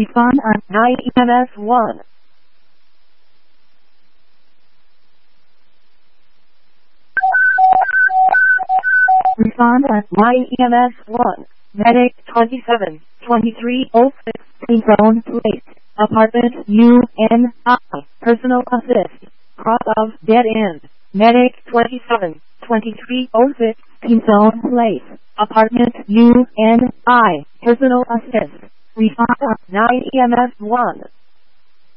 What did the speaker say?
Respond on 9 EMS 1. Respond on 9 EMS 1. Medic 27, 2306, Zone Place, Apartment UNI, Personal Assist, cross of dead end. Medic 27, 2306, Zone Place, Apartment UNI, Personal Assist. Respond on 9 EMS 1.